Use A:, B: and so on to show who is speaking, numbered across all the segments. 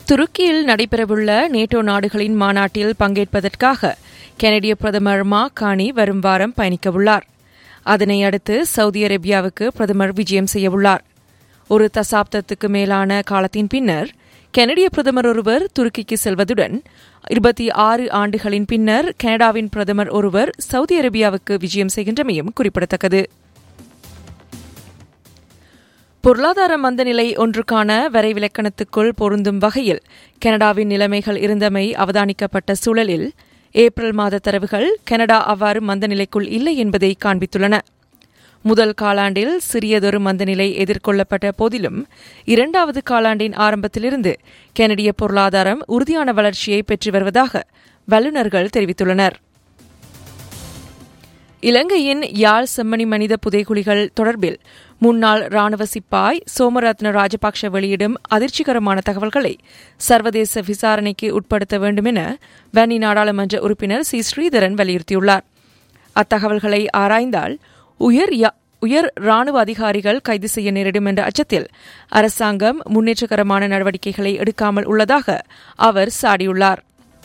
A: துருக்கியில் நடைபெறவுள்ள நேட்டோ நாடுகளின் மாநாட்டில் பங்கேற்பதற்காக கனடிய பிரதமர் மார்க் கார்னி வரும் வாரம் பயணிக்கவுள்ளார். அதனை அடுத்து சவுதி அரேபியாவுக்கு பிரதமர் விஜயம் செய்யவுள்ளார். ஒரு தசாப்தத்துக்கு மேலான காலத்தின் பின்னர் கனடிய பிரதமர் ஒருவர் துருக்கிக்கு செல்வதுடன் 26 ஆண்டுகளின் பின்னர் கனடாவின் பிரதமர் ஒருவர் சவுதி அரேபியாவுக்கு விஜயம் செய்கின்றமையும் குறிப்பிடத்தக்கது. பொருளாதார மந்தநிலை ஒன்றுக்கான வரைவிலக்கணத்துக்குள் பொருந்தும் வகையில் கனடாவின் நிலைமைகள் இருந்தமை அவதானிக்கப்பட்ட சூழலில் ஏப்ரல் மாத தரவுகள் கனடா அவ்வாறு மந்தநிலைக்குள் இல்லை என்பதை காண்பித்துள்ளன. முதல் காலாண்டில் சிறியதொரு மந்தநிலை எதிர்கொள்ளப்பட்ட போதிலும் இரண்டாவது காலாண்டின் ஆரம்பத்திலிருந்து கனடிய பொருளாதாரம் உறுதியான வளர்ச்சியை பெற்று வருவதாக வல்லுநர்கள் தெரிவித்துள்ளனர். இலங்கையின் யாழ் செம்மணி மனித புதைகுழிகள் தொடர்பில் முன்னாள் ராணுவ சிப்பாய் சோமரத்ன ராஜபக்ஷ வெளியிடும் அதிர்ச்சிகரமான தகவல்களை சர்வதேச விசாரணைக்கு உட்படுத்த வேண்டும் என வன்னி நாடாளுமன்ற உறுப்பினர் சி ஸ்ரீதரன் வலியுறுத்தியுள்ளார். அத்தகவல்களை ஆராய்ந்தால் உயர் ராணுவ அதிகாரிகள் கைது செய்ய நேரிடும் என்ற அச்சத்தில் அரசாங்கம் முன்னேற்றகரமான நடவடிக்கைகளை எடுக்காமல் உள்ளதாக அவர் சாடியுள்ளார்.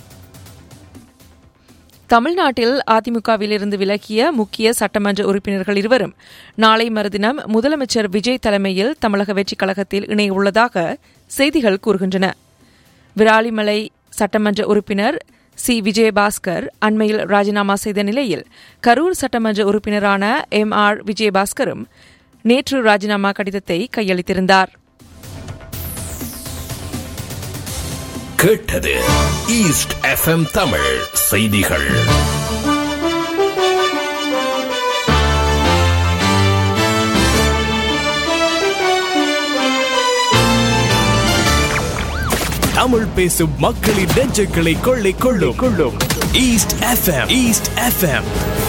A: தமிழ்நாட்டில் அதிமுகவிலிருந்து விலகிய முக்கிய சட்டமன்ற உறுப்பினர்கள் இருவரும் நாளை மறுதினம் முதலமைச்சர் விஜய் தலைமையில் தமிழக வெற்றிக் கழகத்தில் இணையவுள்ளதாக செய்திகள் கூறுகின்றன. விராலிமலை சட்டமன்ற உறுப்பினர் சி விஜயபாஸ்கர் அண்மையில் ராஜினாமா செய்த நிலையில் கரூர் சட்டமன்ற உறுப்பினரான MR விஜயபாஸ்கரும் நேற்று ராஜினாமா கடிதத்தை கையளித்திருந்தார்.
B: கேட்டது ஈஸ்ட் எஃப்எம் தமிழ் செய்திகள். தமிழ் பேசும் மக்களின் நெஞ்சுகளை கொள்ளை கொள்ளும் ஈஸ்ட் எஃப்எம்.